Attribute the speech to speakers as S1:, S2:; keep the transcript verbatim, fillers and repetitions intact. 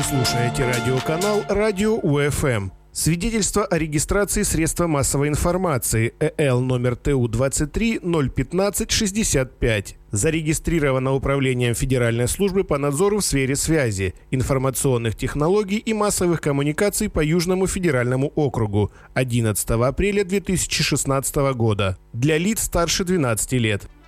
S1: Слушаете радиоканал «Радио УФМ». Свидетельство о регистрации средства массовой информации ЭЛ номер ТУ двадцать три ноль пятнадцать шестьдесят пять. Зарегистрировано Управлением Федеральной службы по надзору в сфере связи, информационных технологий и массовых коммуникаций по Южному федеральному округу одиннадцатого апреля две тысячи шестнадцатого года для лиц старше двенадцати лет.